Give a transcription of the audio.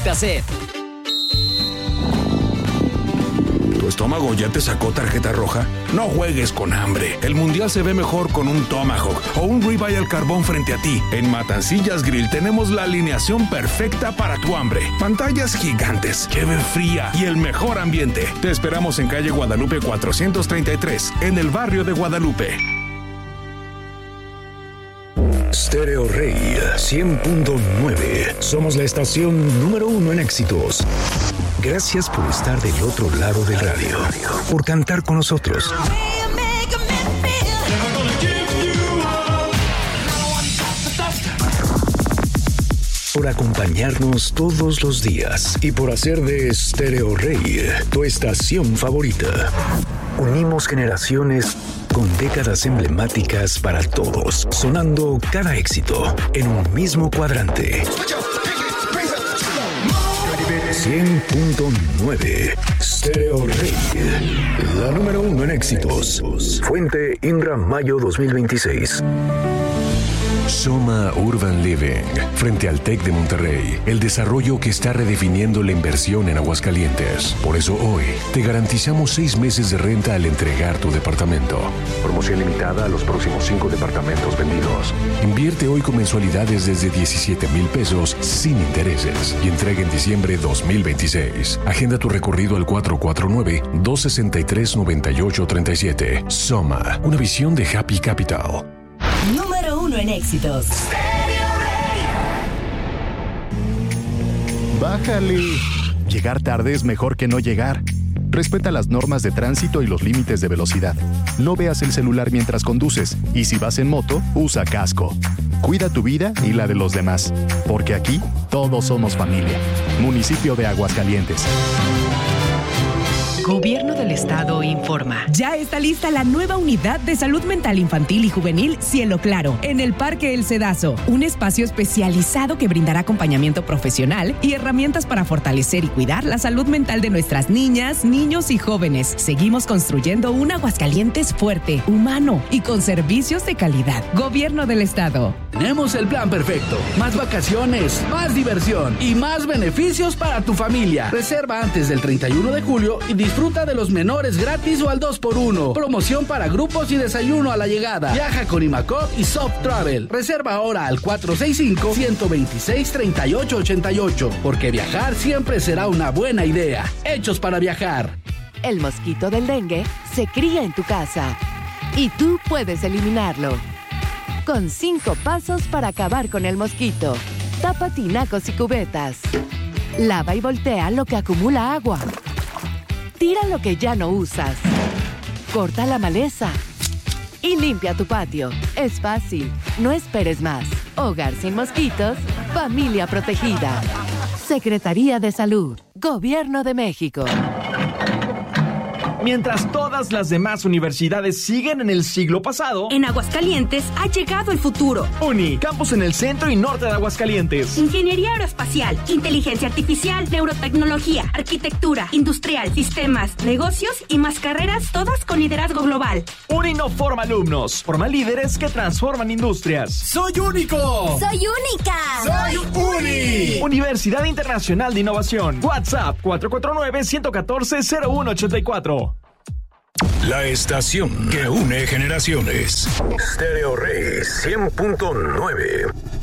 Sed. ¿Tu estómago ya te sacó tarjeta roja? No juegues con hambre. El mundial se ve mejor con un Tomahawk o un ribeye al carbón frente a ti. En Matancillas Grill tenemos la alineación perfecta para tu hambre. Pantallas gigantes, cheve fría y el mejor ambiente. Te esperamos en calle Guadalupe 433, en el barrio de Guadalupe. Stereo Rey 100.9. Somos la estación número 1 en éxitos. Gracias por estar del otro lado del radio, por cantar con nosotros, por acompañarnos todos los días y por hacer de Stereo Rey tu estación favorita. Unimos generaciones con décadas emblemáticas para todos, sonando cada éxito en un mismo cuadrante. 100.9 Stereo Rey, la número 1 en éxitos. Fuente Inra Mayo 2026. Soma Urban Living, frente al TEC de Monterrey, el desarrollo que está redefiniendo la inversión en Aguascalientes. Por eso hoy te garantizamos 6 meses de renta al entregar tu departamento. Promoción limitada a los próximos 5 departamentos vendidos. Invierte hoy con mensualidades desde 17,000 pesos sin intereses y entrega en diciembre 2026. Agenda tu recorrido al 449-263-9837. Soma, una visión de Happy Capital. Número 1 en éxitos. Bájale. Llegar tarde es mejor que no llegar. Respeta las normas de tránsito y los límites de velocidad. No veas el celular mientras conduces. Y si vas en moto, usa casco. Cuida tu vida y la de los demás. Porque aquí, todos somos familia. Municipio de Aguascalientes. Gobierno del Estado informa. Ya está lista la nueva unidad de salud mental infantil y juvenil Cielo Claro en el Parque El Cedazo, un espacio especializado que brindará acompañamiento profesional y herramientas para fortalecer y cuidar la salud mental de nuestras niñas, niños y jóvenes. Seguimos construyendo un Aguascalientes fuerte, humano y con servicios de calidad. Gobierno del Estado. Tenemos el plan perfecto. Más vacaciones, más diversión y más beneficios para tu familia. Reserva antes del 31 de julio y disfruta de los menores gratis o al 2x1. Promoción para grupos y desayuno a la llegada. Viaja con Imacop y Soft Travel. Reserva ahora al 465-126-3888. Porque viajar siempre será una buena idea. Hechos para viajar. El mosquito del dengue se cría en tu casa y tú puedes eliminarlo. Con 5 pasos para acabar con el mosquito. Tapa tinacos y cubetas. Lava y voltea lo que acumula agua. Tira lo que ya no usas. Corta la maleza. Y limpia tu patio. Es fácil. No esperes más. Hogar sin mosquitos. Familia protegida. Secretaría de Salud. Gobierno de México. Mientras todas las demás universidades siguen en el siglo pasado, en Aguascalientes ha llegado el futuro. UNI, campus en el centro y norte de Aguascalientes. Ingeniería aeroespacial, inteligencia artificial, neurotecnología, arquitectura, industrial, sistemas, negocios y más carreras, todas con liderazgo global. UNI no forma alumnos, forma líderes que transforman industrias. ¡Soy único! ¡Soy única! ¡Soy UNI! Universidad Internacional de Innovación. WhatsApp 449-114-0184. La estación que une generaciones. Stereo Rey 100.9.